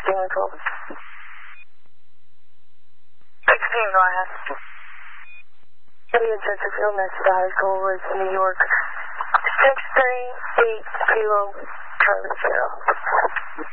1612. 16, go ahead. City of Chesterfield, Methodist Woods, New York. 6380 Charlie Zero.